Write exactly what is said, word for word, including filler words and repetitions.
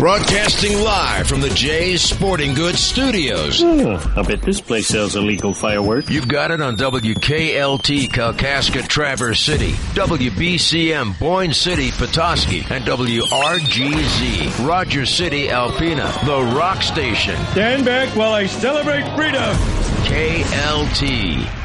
Broadcasting live from the Jay's Sporting Goods Studios. Oh, I bet this place sells illegal fireworks. You've got it on W K L T Kalkaska Traverse City, W B C M Boyne City Petoskey, and W R G Z Rogers City Alpena, the rock station. Stand back while I celebrate freedom. K L T.